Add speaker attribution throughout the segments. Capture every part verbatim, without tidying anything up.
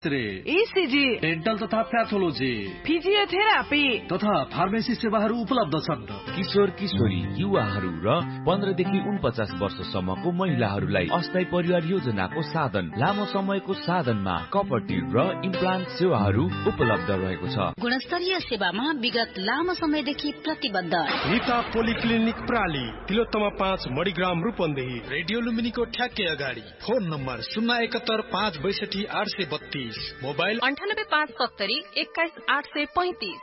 Speaker 1: X-ray,
Speaker 2: ECG,
Speaker 1: dental तथा pathology,
Speaker 2: physiotherapy
Speaker 1: तथा pharmacy सेवाहरू उपलब्ध छन्।
Speaker 3: किशोर किशोरी, युवाहरू र पन्ध्रदेखि उनपचास वर्षसम्मको महिलाहरूलाई अस्थायी परिवार योजनाको साधन, लामो समयको साधनमा कपर ट्युब र इम्प्लान्ट सेवाहरू उपलब्ध रहेको छ।
Speaker 4: गुणस्तरीय सेवामा विगत लामो समयदेखि प्रतिबद्ध
Speaker 5: नीता पोलिक्लिनिक प्राली, तिलोत्तमा पाँच मणिग्राम रूपन्देही, रेडियो लुम्बिनीको ठ्याक्कै अगाडि। फोन नम्बर शून्य एकहत्तर पाँच बैसठी आठ सय बत्तीस, मोबाइल
Speaker 6: अन्ठानब्बे पाँच सत्तरी एक्काइस आठ सय पैंतिस।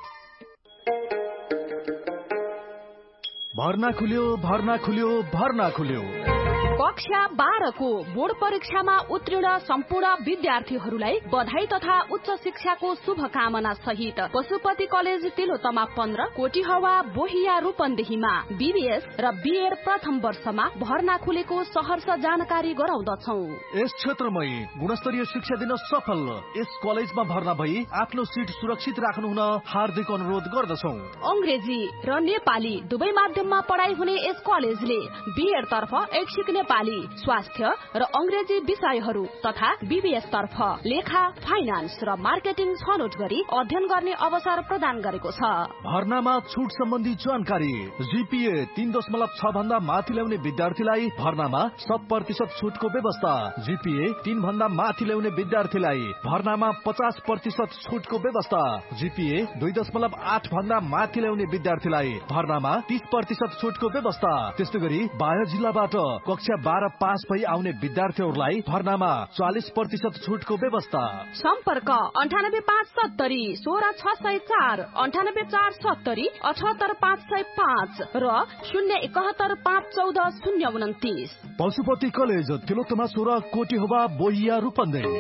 Speaker 7: भर्ना खुल्यो भर्ना खुल्यो भर्ना खुल्यो।
Speaker 8: कक्षा बाह्रको बोर्ड परीक्षामा उत्तीर्ण सम्पूर्ण विद्यार्थीहरूलाई बधाई तथा उच्च शिक्षाको शुभकामना सहित पशुपति कलेज तिलोत्तमा पन्ध्र, कोटीहवा बोहिया रूपन्देहीमा बीबीएस र बीएड प्रथम वर्षमा भर्ना खुलेको सहर्ष जानकारी गराउँदछौ।
Speaker 7: यस क्षेत्रमै गुणस्तरीय शिक्षा दिन सफल यस कलेजमा भर्ना भई आफ्नो सिट सुरक्षित राख्नु हुन हार्दिक अनुरोध गर्दछौ।
Speaker 8: अंग्रेजी र नेपाली दुवै माध्यममा पढाइ हुने यस कलेजले बीएड तर्फ ऐच्छिक नेपाली, स्वास्थ्य र अंग्रेजी विषयहरू तथा बीबीएस तर्फ लेखा, फाइनान्स र मार्केटिङ छनौट गरी अध्ययन गर्ने अवसर प्रदान गरेको छ।
Speaker 7: भर्नामा छुट सम्बन्धी जानकारी। जीपीए तीन दशमलव छ भन्दा माथि ल्याउने विद्यार्थीलाई भर्नामा शत प्रतिशत छुटको व्यवस्था। जीपीए तीन भन्दा माथि ल्याउने विद्यार्थीलाई भर्नामा पचास प्रतिशत छुटको व्यवस्था। जीपीए दुई दशमलव आठ भन्दा माथि ल्याउने विद्यार्थीलाई भर्नामा तीस प्रतिशत छुटको व्यवस्था। त्यस्तै गरी बाह्य जिल्लाबाट कक्षा बाह्र पास भई आउने विद्यार्थीहरूलाई भर्नामा चालिस प्रतिशत छुटको व्यवस्था।
Speaker 8: सम्पर्क अन्ठानब्बे पाँच सत्तरी सोह्र छ सय चार, अन्ठानब्बे चार सत्तरी अठहत्तर पाँच सय पाँच र शून्य एकहत्तर पाँच चौध शून्य उन्तिस।
Speaker 7: पशुपति कलेज तिलोत्तमा सोह्र, कोटीहोबा बोहिया रूपन्देही।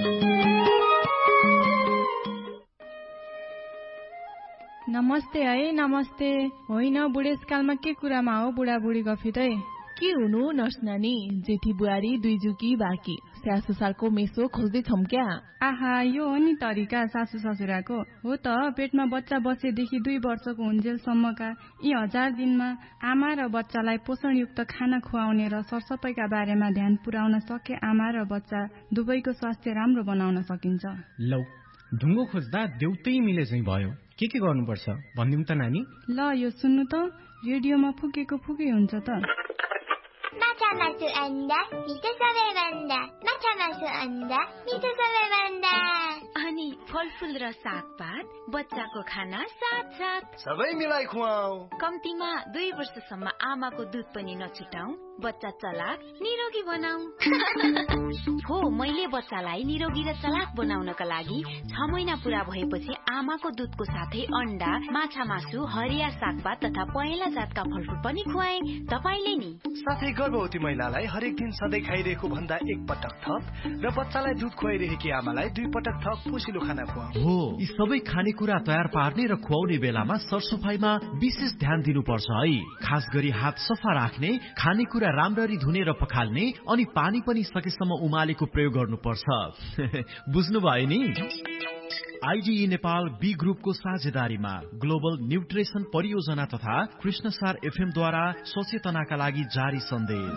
Speaker 9: नमस्ते है, नमस्ते। होइन, बुढेसकालमा के कुरामा हो बुढाबुढी गफितै?
Speaker 10: के हुनु नर्स नानी, जेठी बुहारी दुई जुकी बाँकी, स्याहार सुसारको मेसो खोज्दैछौँ क्या?
Speaker 9: आहा, यो हो नि तरिका सासू ससुराको। हो त, पेटमा बच्चा बसेदेखि दुई वर्षको हुन्जेलसम्मका यी हजार दिनमा आमा र बच्चालाई पोषणयुक्त खाना खुवाउने र सरसफाइका बारेमा ध्यान पुर्याउन सके आमा र बच्चा दुवैको स्वास्थ्य राम्रो बनाउन सकिन्छ।
Speaker 11: लौ, ढुङ्गो खोज्दा देउतै मिले चाहिँ भयो। के के गर्नुपर्छ भनिदिउँ त नानी?
Speaker 9: ल, यो सुन्नु त, रेडियोमा फुकेको फुकै हुन्छ त।
Speaker 12: माछा मासु अन्डा मिठो सबैभन्दा, माछा मासु अन्डा मिठो सबैभन्दा।
Speaker 4: अनि फलफुल र सागपात, बच्चाको खाना साथ साथ
Speaker 5: सबै मिलाई खुवाऊ।
Speaker 4: कम्तीमा दुई वर्षसम्म आमाको दुध पनि नछुटाऊ, बच्चा चलाक निरोगी बनाऊ। हो, मैले बच्चालाई निरोगी र चलाक बनाउनका लागि छ महिना पूरा भएपछि आमाको दुधको साथै अन्डा, माछा मासु, हरिया सागपात तथा पहेँला जातका फलफुल पनि खुवाए। तपाईले नि
Speaker 5: साथै गर्भवती महिलालाई हरेक दिन सधैँ खाइरहेको भन्दा एक पटक थप र बच्चालाई दुध खुवाइरहेकी आमालाई दुई पटक थप पोषिलो खाना खुवाऊ।
Speaker 13: हो, यी सबै खानेकुरा तयार पार्ने र खुवाउने बेलामा सरसफाइमा विशेष ध्यान दिनुपर्छ है। खास गरी हात सफा राख्ने, खानेकुरा राम्ररी धुने र पखाल्ने, अनि पानी पनि सकेसम्म उमालेको प्रयोग गर्नुपर्छ। बुझ्नुभयो नि? आइडिई नेपाल बी ग्रुपको साझेदारीमा ग्लोबल न्युट्रिसन परियोजना तथा कृष्णसार एफएम द्वारा सचेतनाका लागि जारी सन्देश।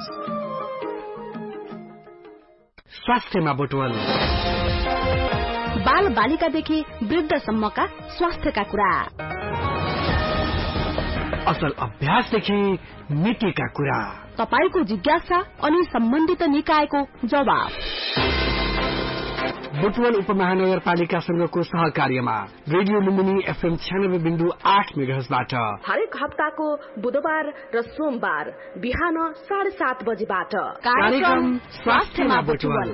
Speaker 14: स्वास्थ्यमा बुटवल,
Speaker 8: बाल बालिकादेखि वृद्धसम्मका स्वास्थ्यका कुरा,
Speaker 14: असल अभ्यासदेखि नीतिका कुरा,
Speaker 8: तपाईको जिज्ञासा अनि सम्बन्धित निकायको जवाब।
Speaker 14: बुटवल उपमहानगरपालिकासँगको सहकार्यमा रेडियो लुम्बिनी एफएम छ्यानब्बे बिन्दु आठ मेगाहर्जबाट
Speaker 8: हरेक हप्ताको बुधबार र सोमबार बिहान साढे सात बजेबाट
Speaker 14: कार्यक्रम स्वास्थ्यमा बुटवल।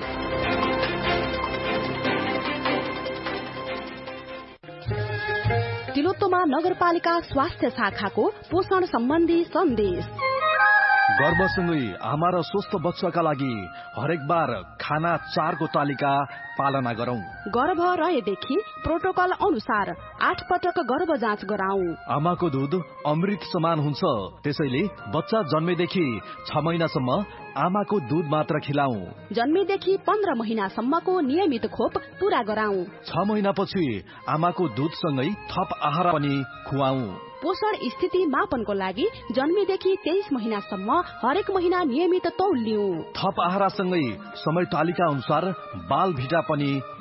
Speaker 8: तिलोत्तमा नगरपालिका स्वास्थ्य शाखाको पोषण सम्बन्धी सन्देश।
Speaker 7: गर्भसँगै आमा र स्वस्थ बच्चाका लागि हरेक बार खाना चारको तालिका पालना गरौं।
Speaker 8: गर्भ रहेदेखि प्रोटोकल अनुसार आठ पटक गर्भ जाँच गराऊ।
Speaker 7: आमाको दूध अमृत समान हुन्छ, त्यसैले बच्चा जन्मेदेखि छ महिनासम्म आमाको दूध मात्र खिलाऊ।
Speaker 8: जन्मेदेखि पन्ध्र महिनासम्मको नियमित खोप पूरा गराऊ।
Speaker 7: छ महिनापछि आमाको दूधसँगै थप आहार पनि खुवाऊ।
Speaker 8: पोषण स्थिति मापनको लागि जन्मेदेखि तेइस महिनासम्म हरेक महिना नियमित तौल लिऊ।
Speaker 7: थप आहारसँगै समय तालिका अनुसार बाल भिटा पनि